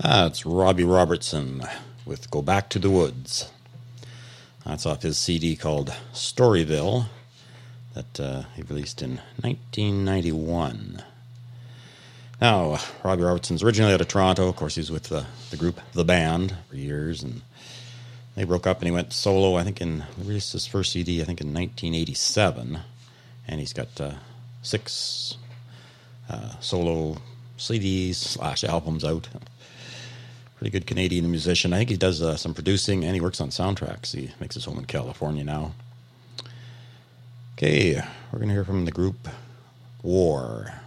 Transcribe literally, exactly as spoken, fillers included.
That's Robbie Robertson with Go Back to the Woods. That's off his C D called Storyville that uh, he released in nineteen ninety-one. Now, Robbie Robertson's originally out of Toronto. Of course, he was with the, the group The Band for years, and they broke up and he went solo, I think, in, he released his first C D, I think, in nineteen eighty-seven. And he's got uh, six uh, solo C Ds slash albums out. Pretty good Canadian musician. I think he does uh, some producing and he works on soundtracks. He makes his home in California now. Okay, we're going to hear from the group War.